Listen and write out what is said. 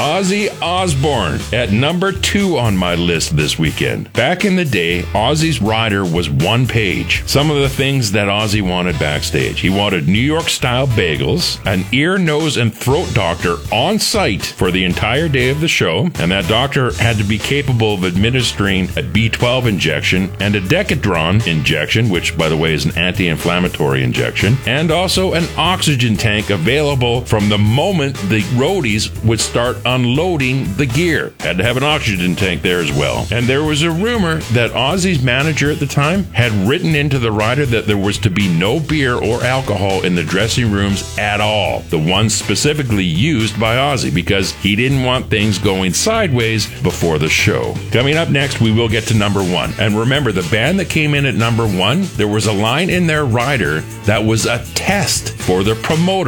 Ozzy Osbourne at number 2 on my list this weekend. Back in the day, Ozzy's rider was one page. Some of the things that Ozzy wanted backstage. He wanted New York-style bagels, an ear, nose, and throat doctor on site for the entire day of the show, and that doctor had to be capable of administering a B12 injection and a Decadron injection, which, by the way, is an anti-inflammatory injection, and also an oxygen tank available from the moment the roadies would start unloading the gear. Had to have an oxygen tank there as well. And there was a rumor that Ozzy's manager at the time had written into the rider that there was to be no beer or alcohol in the dressing rooms at all, the ones specifically used by Ozzy, because he didn't want things going sideways before the show. Coming up next, we will get to number 1. And remember, the band that came in at number 1, there was a line in their rider that was a test for the promoter.